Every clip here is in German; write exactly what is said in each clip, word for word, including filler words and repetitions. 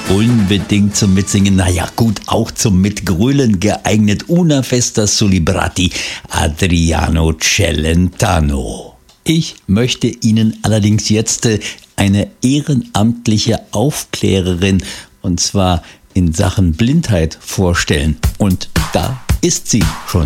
unbedingt zum Mitsingen, naja gut, auch zum Mitgrölen geeignet. Una festa sulibrati, Adriano Celentano. Ich möchte Ihnen allerdings jetzt eine ehrenamtliche Aufklärerin, und zwar in Sachen Blindheit, vorstellen. Und da ist sie schon.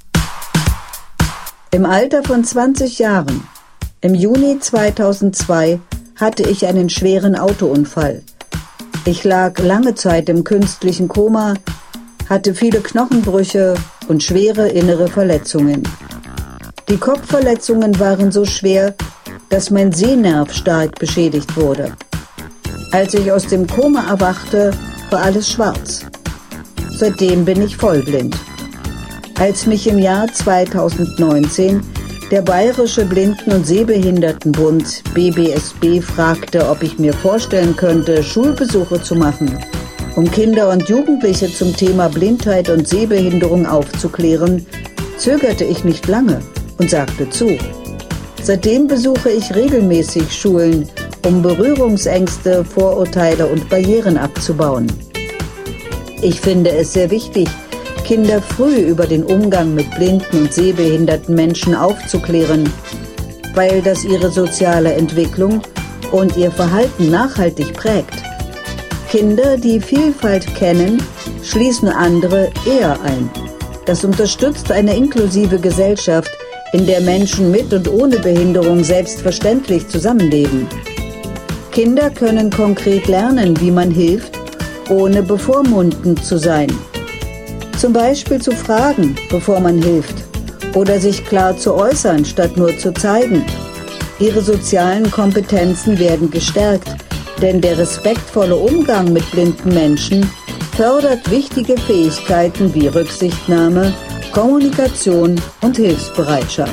Im Alter von zwanzig Jahren, im Juni zweitausendzwei, hatte ich einen schweren Autounfall. Ich lag lange Zeit im künstlichen Koma, hatte viele Knochenbrüche und schwere innere Verletzungen. Die Kopfverletzungen waren so schwer, dass mein Sehnerv stark beschädigt wurde. Als ich aus dem Koma erwachte, war alles schwarz. Seitdem bin ich vollblind. Als mich im Jahr zweitausendneunzehn der Bayerische Blinden- und Sehbehindertenbund B B S B fragte, ob ich mir vorstellen könnte, Schulbesuche zu machen, um Kinder und Jugendliche zum Thema Blindheit und Sehbehinderung aufzuklären, zögerte ich nicht lange und sagte zu. Seitdem besuche ich regelmäßig Schulen, um Berührungsängste, Vorurteile und Barrieren abzubauen. Ich finde es sehr wichtig, Kinder früh über den Umgang mit blinden und sehbehinderten Menschen aufzuklären, weil das ihre soziale Entwicklung und ihr Verhalten nachhaltig prägt. Kinder, die Vielfalt kennen, schließen andere eher ein. Das unterstützt eine inklusive Gesellschaft, in der Menschen mit und ohne Behinderung selbstverständlich zusammenleben. Kinder können konkret lernen, wie man hilft, ohne bevormundend zu sein. Zum Beispiel zu fragen, bevor man hilft, oder sich klar zu äußern, statt nur zu zeigen. Ihre sozialen Kompetenzen werden gestärkt, denn der respektvolle Umgang mit blinden Menschen fördert wichtige Fähigkeiten wie Rücksichtnahme, Kommunikation und Hilfsbereitschaft.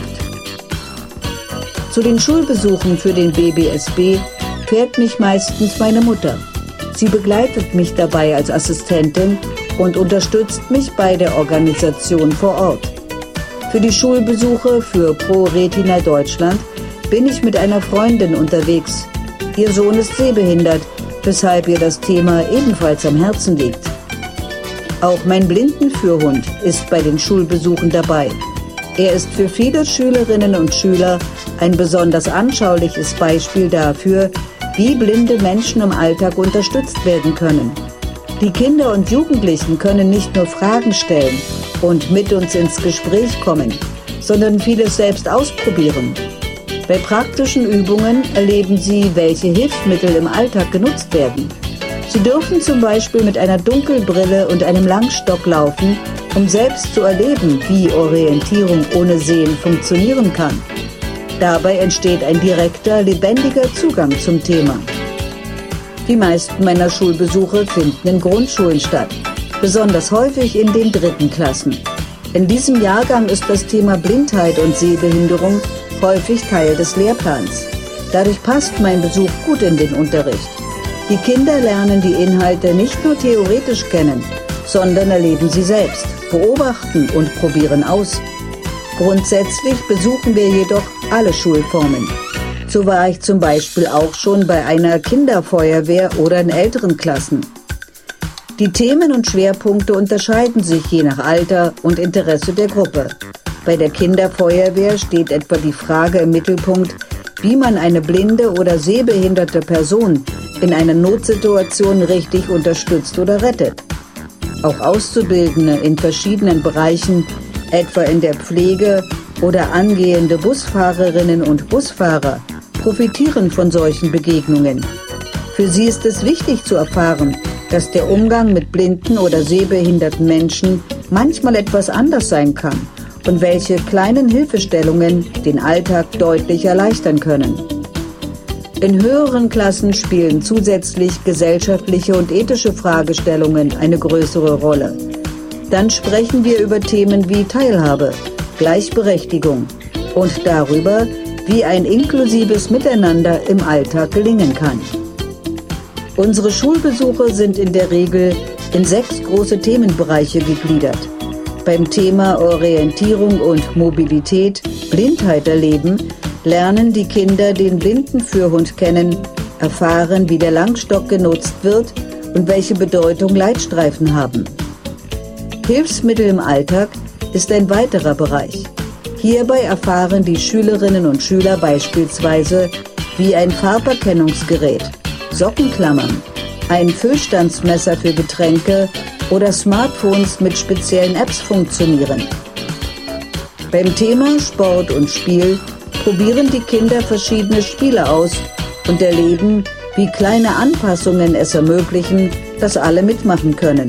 Zu den Schulbesuchen für den B B S B fährt mich meistens meine Mutter. Sie begleitet mich dabei als Assistentin und unterstützt mich bei der Organisation vor Ort. Für die Schulbesuche für Pro Retina Deutschland bin ich mit einer Freundin unterwegs. Ihr Sohn ist sehbehindert, weshalb ihr das Thema ebenfalls am Herzen liegt. Auch mein Blindenführhund ist bei den Schulbesuchen dabei. Er ist für viele Schülerinnen und Schüler ein besonders anschauliches Beispiel dafür, wie blinde Menschen im Alltag unterstützt werden können. Die Kinder und Jugendlichen können nicht nur Fragen stellen und mit uns ins Gespräch kommen, sondern vieles selbst ausprobieren. Bei praktischen Übungen erleben sie, welche Hilfsmittel im Alltag genutzt werden. Sie dürfen zum Beispiel mit einer Dunkelbrille und einem Langstock laufen, um selbst zu erleben, wie Orientierung ohne Sehen funktionieren kann. Dabei entsteht ein direkter, lebendiger Zugang zum Thema. Die meisten meiner Schulbesuche finden in Grundschulen statt, besonders häufig in den dritten Klassen. In diesem Jahrgang ist das Thema Blindheit und Sehbehinderung häufig Teil des Lehrplans. Dadurch passt mein Besuch gut in den Unterricht. Die Kinder lernen die Inhalte nicht nur theoretisch kennen, sondern erleben sie selbst, beobachten und probieren aus. Grundsätzlich besuchen wir jedoch alle Schulformen. So war ich zum Beispiel auch schon bei einer Kinderfeuerwehr oder in älteren Klassen. Die Themen und Schwerpunkte unterscheiden sich je nach Alter und Interesse der Gruppe. Bei der Kinderfeuerwehr steht etwa die Frage im Mittelpunkt, wie man eine blinde oder sehbehinderte Person in einer Notsituation richtig unterstützt oder rettet. Auch Auszubildende in verschiedenen Bereichen, etwa in der Pflege oder angehende Busfahrerinnen und Busfahrer, profitieren von solchen Begegnungen. Für sie ist es wichtig zu erfahren, dass der Umgang mit blinden oder sehbehinderten Menschen manchmal etwas anders sein kann und welche kleinen Hilfestellungen den Alltag deutlich erleichtern können. In höheren Klassen spielen zusätzlich gesellschaftliche und ethische Fragestellungen eine größere Rolle. Dann sprechen wir über Themen wie Teilhabe, Gleichberechtigung und darüber, wie ein inklusives Miteinander im Alltag gelingen kann. Unsere Schulbesuche sind in der Regel in sechs große Themenbereiche gegliedert. Beim Thema Orientierung und Mobilität, Blindheit erleben, lernen die Kinder den Blindenführhund kennen, erfahren, wie der Langstock genutzt wird und welche Bedeutung Leitstreifen haben. Hilfsmittel im Alltag ist ein weiterer Bereich. Hierbei erfahren die Schülerinnen und Schüler beispielsweise, wie ein Farberkennungsgerät, Sockenklammern, ein Füllstandsmesser für Getränke oder Smartphones mit speziellen Apps funktionieren. Beim Thema Sport und Spiel probieren die Kinder verschiedene Spiele aus und erleben, wie kleine Anpassungen es ermöglichen, dass alle mitmachen können.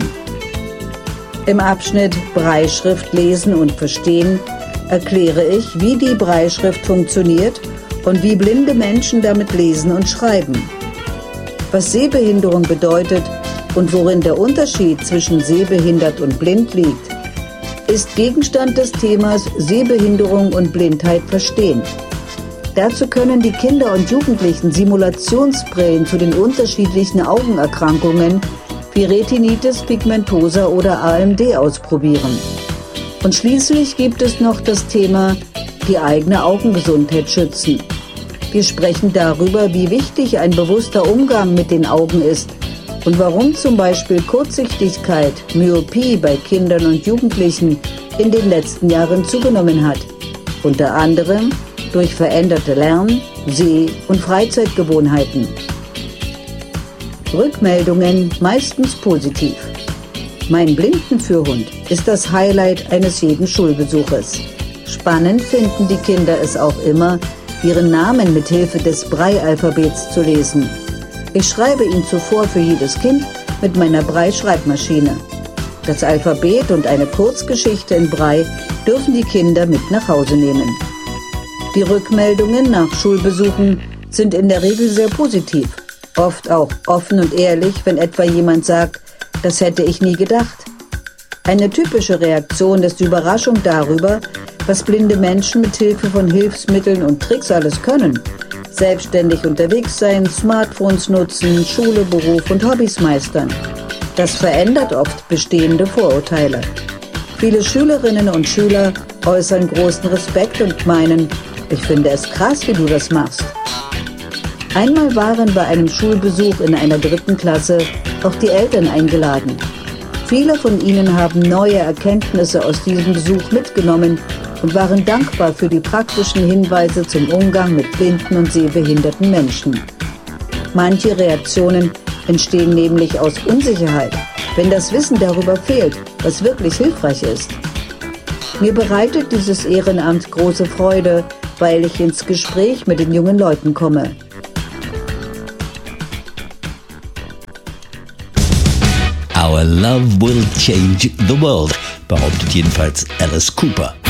Im Abschnitt Brailleschrift lesen und verstehen erkläre ich, wie die Brailleschrift funktioniert und wie blinde Menschen damit lesen und schreiben. Was Sehbehinderung bedeutet und worin der Unterschied zwischen sehbehindert und blind liegt, ist Gegenstand des Themas Sehbehinderung und Blindheit verstehen. Dazu können die Kinder und Jugendlichen Simulationsbrillen zu den unterschiedlichen Augenerkrankungen wie Retinitis pigmentosa oder A M D ausprobieren. Und schließlich gibt es noch das Thema die eigene Augengesundheit schützen. Wir sprechen darüber, wie wichtig ein bewusster Umgang mit den Augen ist und warum zum Beispiel Kurzsichtigkeit, Myopie bei Kindern und Jugendlichen in den letzten Jahren zugenommen hat. Unter anderem durch veränderte Lern-, Seh- und Freizeitgewohnheiten. Rückmeldungen meistens positiv. Mein Blindenführhund ist das Highlight eines jeden Schulbesuches. Spannend finden die Kinder es auch immer, ihren Namen mit Hilfe des Braille-Alphabets zu lesen. Ich schreibe ihn zuvor für jedes Kind mit meiner Braille-Schreibmaschine. Das Alphabet und eine Kurzgeschichte in Braille dürfen die Kinder mit nach Hause nehmen. Die Rückmeldungen nach Schulbesuchen sind in der Regel sehr positiv, oft auch offen und ehrlich, wenn etwa jemand sagt, das hätte ich nie gedacht. Eine typische Reaktion ist die Überraschung darüber, was blinde Menschen mit Hilfe von Hilfsmitteln und Tricks alles können. Selbstständig unterwegs sein, Smartphones nutzen, Schule, Beruf und Hobbys meistern. Das verändert oft bestehende Vorurteile. Viele Schülerinnen und Schüler äußern großen Respekt und meinen, ich finde es krass, wie du das machst. Einmal waren bei einem Schulbesuch in einer dritten Klasse auch die Eltern eingeladen. Viele von ihnen haben neue Erkenntnisse aus diesem Besuch mitgenommen und waren dankbar für die praktischen Hinweise zum Umgang mit blinden und sehbehinderten Menschen. Manche Reaktionen entstehen nämlich aus Unsicherheit, wenn das Wissen darüber fehlt, was wirklich hilfreich ist. Mir bereitet dieses Ehrenamt große Freude, weil ich ins Gespräch mit den jungen Leuten komme. Our love will change the world, behauptet jedenfalls Alice Cooper.